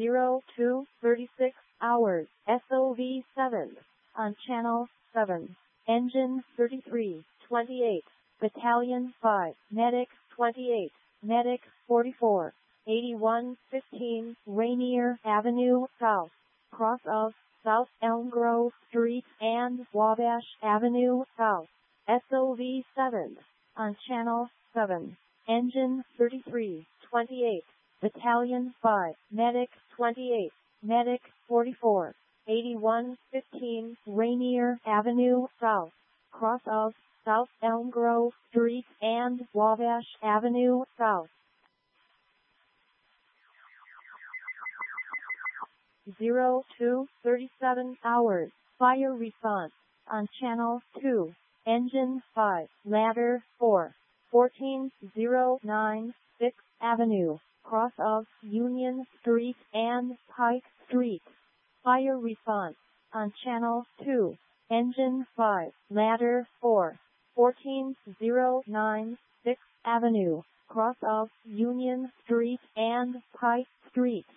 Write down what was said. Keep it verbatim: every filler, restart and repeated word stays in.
zero two thirty-six hours, S O V seven, on Channel seven, Engine thirty-three twenty-eight, Battalion five, Medic twenty-eight, Medic forty-four, eighty-one fifteen, Rainier Avenue South, cross of South Elm Grove Street and Wabash Avenue South, S O V seven, on Channel seven, Engine thirty-three twenty-eight, Battalion five, Medic twenty-eight, Medic forty-four, eighty-one fifteen, Rainier Avenue South, cross of South Elm Grove Street and Wabash Avenue South. zero two thirty-seven hours, fire response, on Channel two, Engine five, Ladder four, fourteen oh nine, sixth Avenue, cross of Union Street and Pike Street. Fire response, on Channel two, Engine five, Ladder four, fourteen oh nine, sixth Avenue, cross of Union Street and Pike Street.